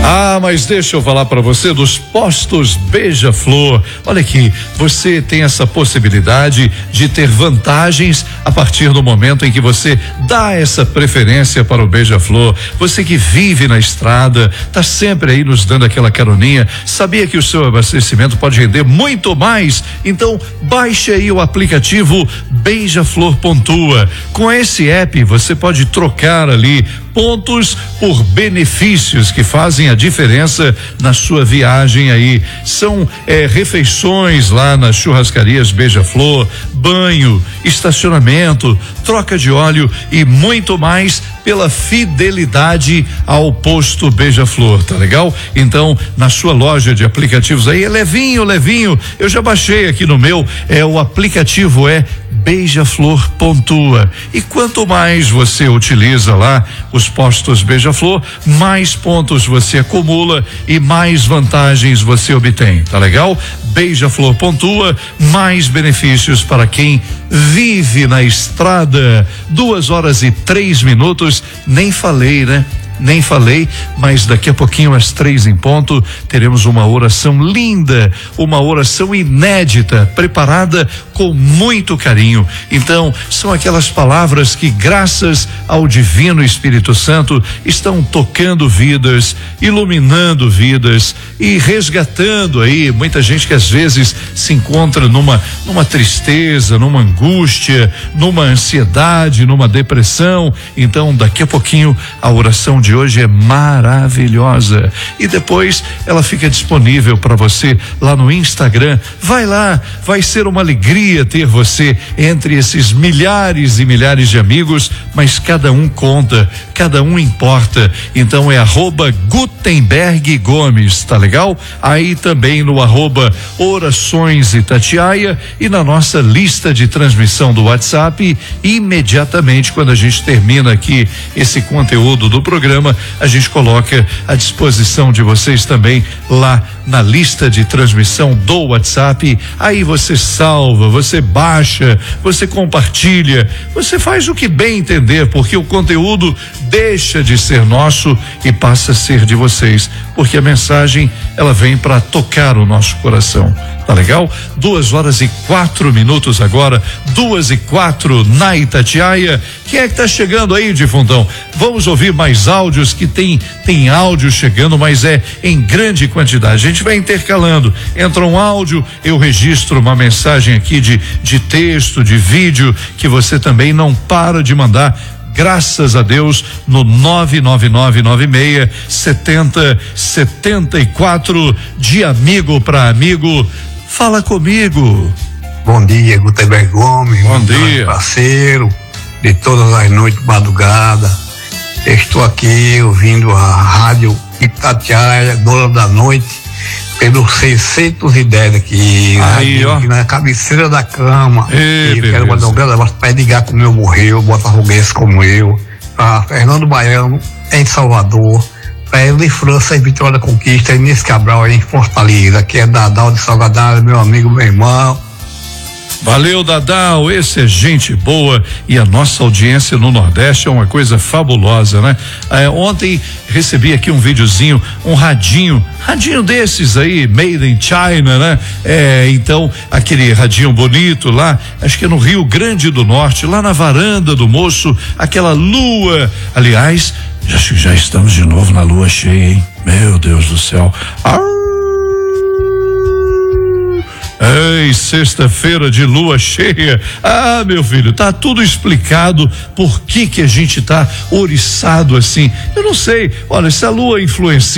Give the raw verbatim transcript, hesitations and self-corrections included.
Ah, mas deixa eu falar para você dos postos Beija-Flor. Olha aqui, você tem essa possibilidade de ter vantagens a partir do momento em que você dá essa preferência para o Beija-Flor. Você que vive na estrada, tá sempre aí nos dando aquela caroninha, sabia que o seu abastecimento pode render muito mais? Então, baixe aí o aplicativo Beija-Flor Pontua. Com esse app, você pode trocar ali pontos por benefícios que fazem a diferença na sua viagem aí. São é, refeições lá nas churrascarias Beija-Flor, banho, estacionamento, troca de óleo e muito mais pela fidelidade ao posto Beija-Flor, tá legal? Então, na sua loja de aplicativos aí, é levinho, levinho, eu já baixei aqui no meu, é o aplicativo é Beija-Flor Pontua. E quanto mais você utiliza lá os postos Beija-Flor, mais pontos você acumula e mais vantagens você obtém, tá legal? Beija-Flor Pontua, mais benefícios para quem vive na estrada. Duas horas e três minutos, nem falei, né? Nem falei, mas daqui a pouquinho às três em ponto teremos uma oração linda, uma oração inédita, preparada com muito carinho. Então, são aquelas palavras que, graças ao Divino Espírito Santo, estão tocando vidas, iluminando vidas e resgatando aí muita gente que às vezes se encontra numa numa tristeza, numa angústia, numa ansiedade, numa depressão. Então, daqui a pouquinho a oração de hoje é maravilhosa e depois ela fica disponível para você lá no Instagram. Vai lá, vai ser uma alegria ter você entre esses milhares e milhares de amigos, mas cada um conta, cada um importa. Então é arroba Gutenberg Gomes, tá legal? Aí também no arroba Orações Itatiaia e na nossa lista de transmissão do WhatsApp. Imediatamente quando a gente termina aqui esse conteúdo do programa, a gente coloca à disposição de vocês também lá na lista de transmissão do WhatsApp. Aí você salva, você baixa, você compartilha, você faz o que bem entender, porque o conteúdo deixa de ser nosso e passa a ser de vocês, porque a mensagem ela vem para tocar o nosso coração. Tá legal? Duas horas e quatro minutos agora, duas e quatro na Itatiaia. Quem é que tá chegando aí, Difundão? Vamos ouvir mais áudios, que tem tem áudio chegando, mas é em grande quantidade. A gente vai intercalando. Entra um áudio, eu registro uma mensagem aqui de de texto, de vídeo, que você também não para de mandar. Graças a Deus, no nove nove nove nove seis setenta setenta e quatro, de amigo para amigo. Fala comigo. Bom dia, Gutenberg Gomes. Bom dia. Parceiro de todas as noites de madrugada. Estou aqui ouvindo a rádio Itatiaia, Dona da Noite, pelo seiscentos e dez aqui, aí, ó, aqui na cabeceira da cama. Ei, e eu quero mandar um grande abraço para Edgar, como eu morreu, botafoguense como eu, para Fernando Baiano em Salvador, para Eli França em Vitória da Conquista, Inês Cabral em Fortaleza, que é Dadal de Salvador, meu amigo, meu irmão. Valeu, Dadal, esse é gente boa e a nossa audiência no Nordeste é uma coisa fabulosa, né? É, ontem recebi aqui um videozinho, um radinho, radinho desses aí, made in China, né? É, então, aquele radinho bonito lá, acho que é no Rio Grande do Norte, lá na varanda do moço, aquela lua, aliás, já, já estamos de novo na lua cheia, hein? Meu Deus do céu. Ah, ei, sexta-feira de lua cheia. Ah, meu filho, tá tudo explicado por que que a gente tá oriçado assim. Eu não sei, olha, se a lua influencia